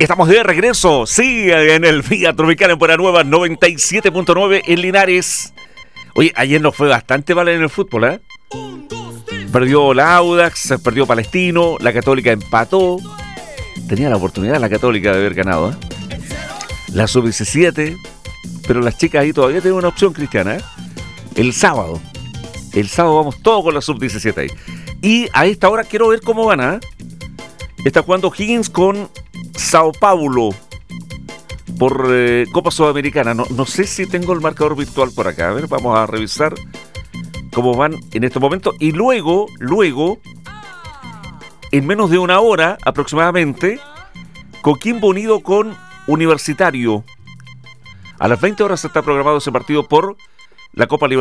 Estamos de regreso, sí, en el Vía Tropical en Buena Nueva 97.9 en Linares. Oye, ayer nos fue bastante mal en el fútbol, ¿eh? Perdió la Audax, perdió Palestino, la Católica empató. Tenía la oportunidad la Católica de haber ganado, ¿eh? La Sub-17, pero las chicas ahí todavía tienen una opción, Cristiana, ¿eh? El sábado vamos todos con la Sub-17 ahí. Y a esta hora quiero ver cómo van, ¿eh? Está jugando Higgins con Sao Paulo por Copa Sudamericana. No sé si tengo el marcador virtual por acá. A ver, vamos a revisar cómo van en este momento. Y luego, en menos de una hora aproximadamente, Coquimbo Unido con Universitario. A las 20 horas está programado ese partido por la Copa Libertadores.